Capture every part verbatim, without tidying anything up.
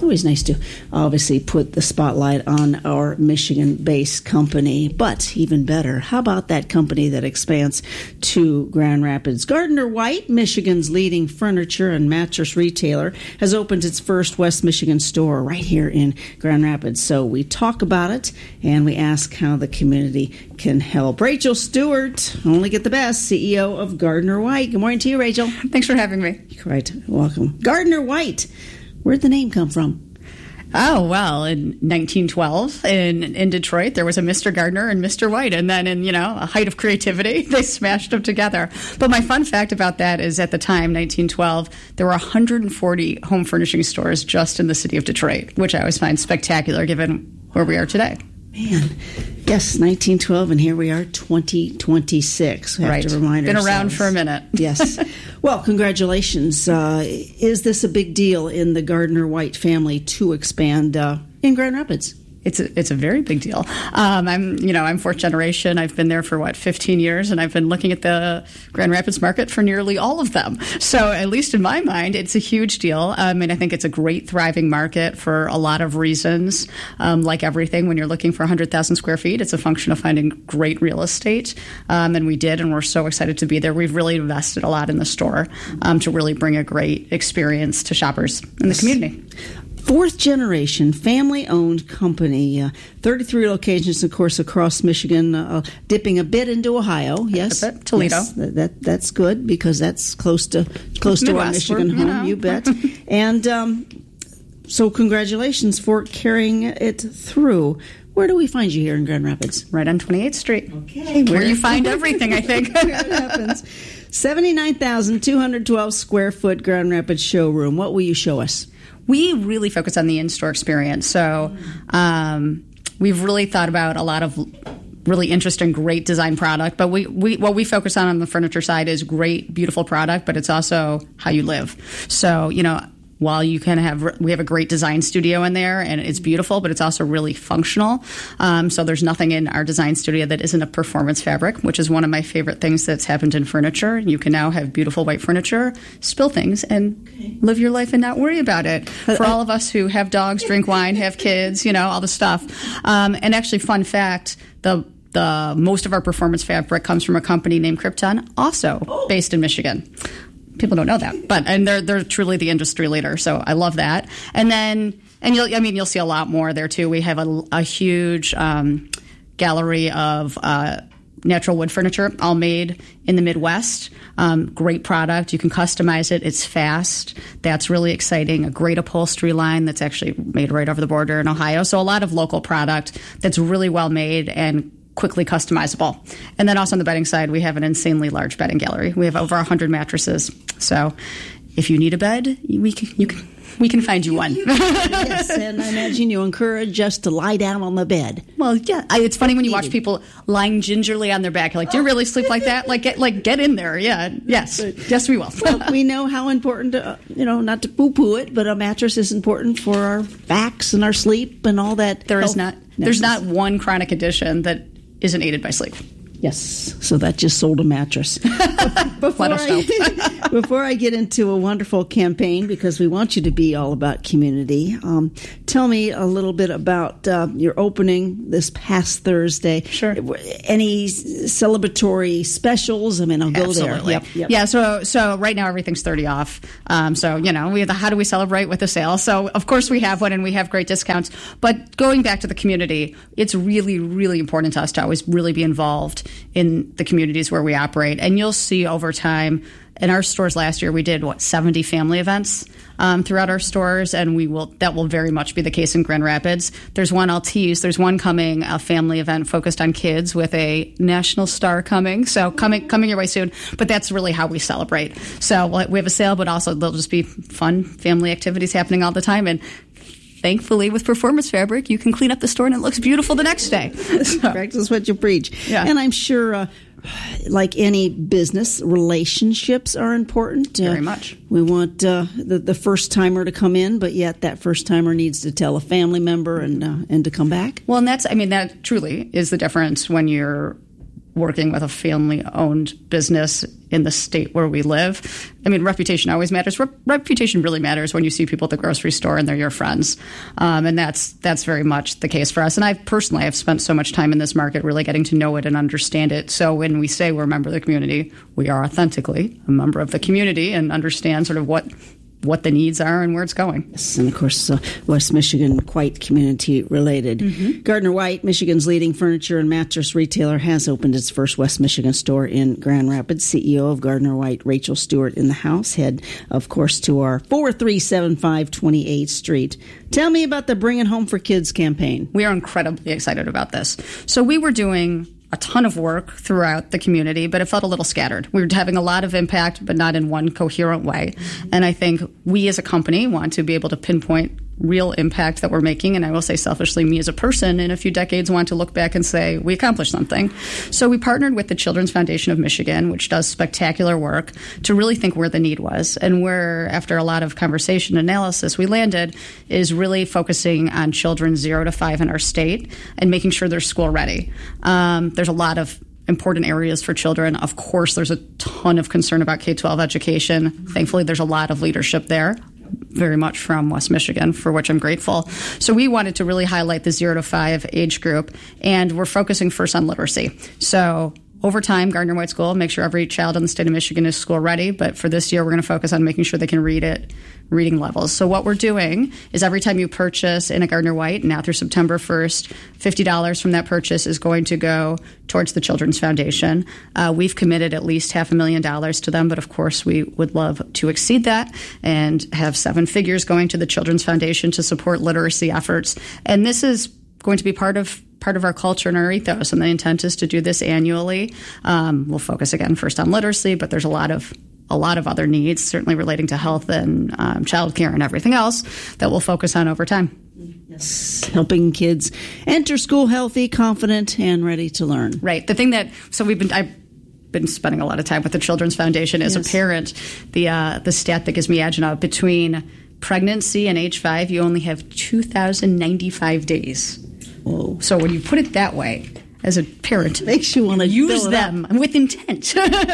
always nice to obviously put the spotlight on our Michigan-based company. But even better, how about that company that expands to Grand Rapids? Gardner White, Michigan's leading furniture and mattress retailer, has opened its first West Michigan store right here in Grand Rapids. So we talk about it and we ask how the community can help. Rachel Stewart, only get the best, C E O of Gardner White. Good morning to you, Rachel. Thanks for having me. Right, welcome. Gardner White, where'd the name come from? Oh, well, in nineteen twelve in in Detroit, there was a Mister Gardner and Mister White. And then in, you know, a height of creativity, they smashed them together. But my fun fact about that is at the time, nineteen twelve, there were one hundred forty home furnishing stores just in the city of Detroit, which I always find spectacular given where we are today. Man, yes, nineteen twelve, and here we are, twenty twenty-six. We have right. to remind Been ourselves. around for a minute. Yes. Well, congratulations. Uh, is this a big deal in the Gardner White family to expand uh, in Grand Rapids? It's a, it's a very big deal. Um, I'm, you know, I'm fourth generation. I've been there for, what, fifteen years, and I've been looking at the Grand Rapids market for nearly all of them. So at least in my mind, it's a huge deal. I mean, I think it's a great, thriving market for a lot of reasons. Um, like everything, when you're looking for one hundred thousand square feet, it's a function of finding great real estate. Um, and we did, and we're so excited to be there. We've really invested a lot in the store um, to really bring a great experience to shoppers in the community. Fourth generation, family-owned company, uh, thirty-three locations, of course, across Michigan, uh, dipping a bit into Ohio. Yes, a bit. Toledo. Yes, that, that that's good because that's close to close to our Michigan home. You, know. You bet. And um, so, congratulations for carrying it through. Where do we find you here in Grand Rapids? Right on twenty-eighth Street. Okay, where you find everything, I think. Where it happens. seventy-nine thousand two hundred twelve square foot Grand Rapids showroom. What will you show us? We really focus on the in-store experience. So um, we've really thought about a lot of really interesting, great design product. But we, we what we focus on on the furniture side is great, beautiful product, but it's also how you live. So, you know, while you can have, we have a great design studio in there and it's beautiful, but it's also really functional. Um, so there's nothing in our design studio that isn't a performance fabric, which is one of my favorite things that's happened in furniture. You can now have beautiful white furniture, spill things, and okay. live your life and not worry about it. For all of us who have dogs, drink wine, have kids, you know, all the stuff. Um, and actually, fun fact, the the most of our performance fabric comes from a company named Krypton, also oh. based in Michigan. People don't know that, but and they're they're truly the industry leader. So I love that. And then and you'll I mean you'll see a lot more there too. We have a, a huge um, gallery of uh, natural wood furniture, all made in the Midwest. Um, great product. You can customize it. It's fast. That's really exciting. A great upholstery line that's actually made right over the border in Ohio. So a lot of local product that's really well made and quickly customizable. And then also on the bedding side, we have an insanely large bedding gallery. We have over one hundred mattresses. So if you need a bed, we can, you can, we can find you one. Yes, and I imagine you encourage us to lie down on the bed. Well, yeah. I, it's funny when you watch people lying gingerly on their back. You're like, do you really sleep like that? Like, get, like, get in there. Yeah. Yes. Yes, we will. Well, we know how important, uh, you know, not to poo-poo it, but a mattress is important for our backs and our sleep and all that. There is not. There's not one chronic condition that isn't aided by sleep. Yes, so that just sold a mattress. Before Let us know. I, before I get into a wonderful campaign, because we want you to be all about community, um, tell me a little bit about uh, your opening this past Thursday. Sure. Any celebratory specials? I mean, I'll go Absolutely. there. Yep, yep. Yeah, so so right now everything's thirty off. Um, so, you know, we have the, how do we celebrate with a sale? So, of course, we have one and we have great discounts. But going back to the community, it's really, really important to us to always really be involved in the communities where we operate. And you'll see over time, in our stores last year, we did, what, seventy family events um, throughout our stores, and we will that will very much be the case in Grand Rapids. There's one I'll tease. There's one coming, a family event focused on kids with a national star coming. So coming coming your way soon. But that's really how we celebrate. So we have a sale, but also there'll just be fun family activities happening all the time. And thankfully, with Performance Fabric, you can clean up the store and it looks beautiful the next day. So. Practice what you preach. Yeah. And I'm sure, uh, like any business, relationships are important. Very uh, much. We want uh, the, the first-timer to come in, but yet that first-timer needs to tell a family member and uh, and to come back. Well, and that's, I mean, that truly is the difference when you're working with a family-owned business in the state where we live. I mean, reputation always matters. Rep- reputation really matters when you see people at the grocery store and they're your friends. Um, and that's that's very much the case for us. And I personally have spent so much time in this market really getting to know it and understand it. So when we say we're a member of the community, we are authentically a member of the community and understand sort of what what the needs are and where it's going. Yes, and of course, uh, West Michigan, quite community related. Mm-hmm. Gardner White, Michigan's leading furniture and mattress retailer, has opened its first West Michigan store in Grand Rapids. C E O of Gardner White, Rachel Stewart, in the house. Head, of course, to our four three seven five twenty-eighth Street. Tell me about the Bring It Home for Kids campaign. We are incredibly excited about this. So we were doing a ton of work throughout the community, but it felt a little scattered. We were having a lot of impact, but not in one coherent way. And I think we as a company want to be able to pinpoint real impact that we're making. And I will say selfishly, me as a person in a few decades want to look back and say, we accomplished something. So we partnered with the Children's Foundation of Michigan, which does spectacular work, to really think where the need was. And where, after a lot of conversation and analysis, we landed is really focusing on children zero to five in our state and making sure they're school ready. Um, there's a lot of important areas for children. Of course, there's a ton of concern about K twelve education. Thankfully, there's a lot of leadership there, very much from West Michigan, for which I'm grateful. So we wanted to really highlight the zero to five age group, and we're focusing first on literacy. So over time, Gardner White School, make sure every child in the state of Michigan is school ready. But for this year, we're going to focus on making sure they can read at reading levels. So what we're doing is every time you purchase in a Gardner White, now through September first, fifty dollars from that purchase is going to go towards the Children's Foundation. Uh, we've committed at least half a million dollars to them, but of course we would love to exceed that and have seven figures going to the Children's Foundation to support literacy efforts. And this is going to be part of part of our culture and our ethos, and the intent is to do this annually. Um, we'll focus again first on literacy, but there's a lot of a lot of other needs, certainly relating to health and um, childcare and everything else, that we'll focus on over time. Yes, helping kids enter school healthy, confident, and ready to learn. Right. The thing that so we've been I've been spending a lot of time with the Children's Foundation as yes. a parent. The uh, the stat that gives me agina between pregnancy and age five, you only have two thousand ninety-five days. Whoa. So when you put it that way, as a parent, makes you want to use them up. with intent,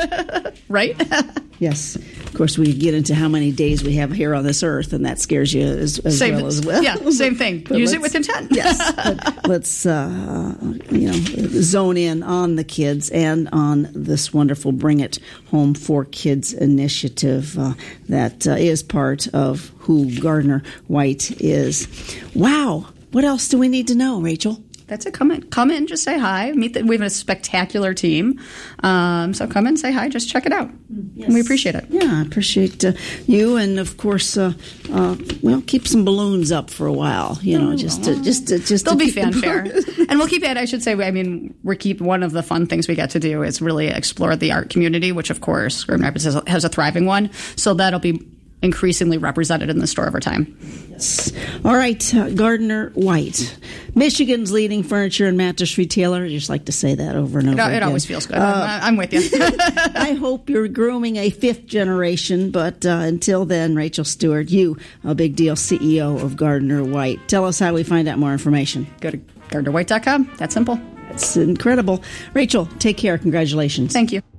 right? Yes. Of course, we get into how many days we have here on this earth, and that scares you as, as same, well as well. Yeah, same thing. Use it with intent. Yes. But let's uh, you know zone in on the kids and on this wonderful Bring It Home for Kids initiative uh, that uh, is part of who Gardner White is. Wow. What else do we need to know, Rachel? That's it. Come in, come in, just say hi. Meet the, we have a spectacular team. Um, so come in, say hi, just check it out. Yes. And we appreciate it. Yeah, I appreciate uh, you, and of course, uh, uh, well, keep some balloons up for a while. You know, oh, just to, just to, just there'll to be fanfare, and we'll keep it. I should say, I mean, we're keep one of the fun things we get to do is really explore the art community, which of course, Grand Rapids has, has a thriving one. So that'll be increasingly represented in the store over time. Yes. All right, uh, Gardner White, Michigan's leading furniture and mattress retailer. I just like to say that over and over it, again. It always feels good. Uh, I'm with you. I hope you're grooming a fifth generation, but uh, until then, Rachel Stewart, you, a big deal C E O of Gardner White. Tell us how we find out more information. Go to gardner white dot com. That's simple. That's incredible. Rachel, take care. Congratulations. Thank you.